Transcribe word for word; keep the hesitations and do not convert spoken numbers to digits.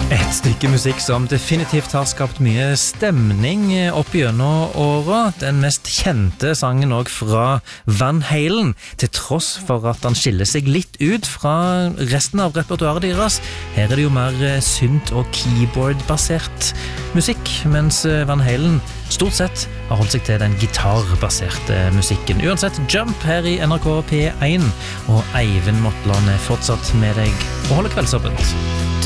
Et stykke musikk som definitivt har skapt mye stemning opp gjennom året. Den mest kjente sangen også fra Van Halen, til tross for at han skiller seg litt ut fra resten av repertoaret deres. Her er det jo mer synt- og keyboard-basert musikk, mens Van Halen stort sett har holdt seg til den gitarbaserte musikken. Uansett, Jump her i N R K P én, og Eivind Motland er fortsatt med deg og holder kveldsåpent.